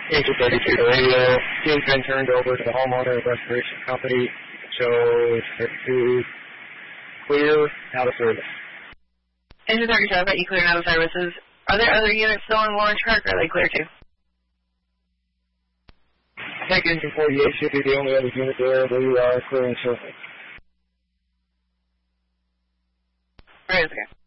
Engine 32 to radio. Scene's been turned over to the homeowner of restoration company. Shows 32 clear, out of service. Engine 32, got you clear out of services. Are there other units still on Lawrence Park, or are they clear too? I think Engine 48 should be the only other unit there. We are clearing surface. Right, okay.